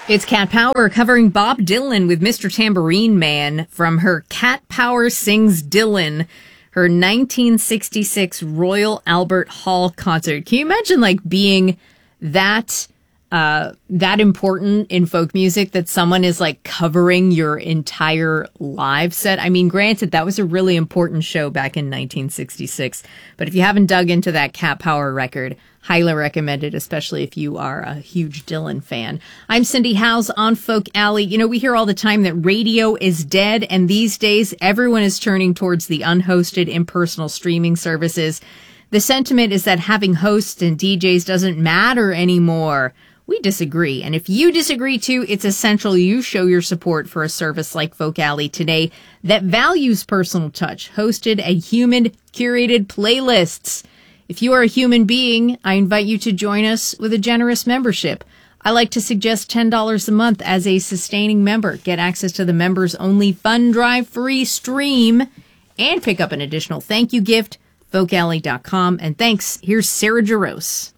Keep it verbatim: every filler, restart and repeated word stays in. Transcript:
It's Cat Power covering Bob Dylan with Mister Tambourine Man from her Cat Power Sings Dylan, her nineteen sixty-six Royal Albert Hall concert. Can you imagine like being that uh, that important in folk music that someone is like covering your entire live set? I mean, granted, that was a really important show back in nineteen sixty-six. But if you haven't dug into that Cat Power record, highly recommend it, especially if you are a huge Dylan fan. I'm Cindy Howes on Folk Alley. You know, we hear all the time that radio is dead, and these days everyone is turning towards the unhosted, impersonal streaming services. The sentiment is that having hosts and D Js doesn't matter anymore. We disagree, and if you disagree too, it's essential you show your support for a service like Folk Alley today that values personal touch, hosted and human curated playlists. If you are a human being, I invite you to join us with a generous membership. I like to suggest ten dollars a month as a sustaining member. Get access to the members-only Fun Drive free stream and pick up an additional thank you gift, folk alley dot com. And thanks, here's Sarah Jarosz.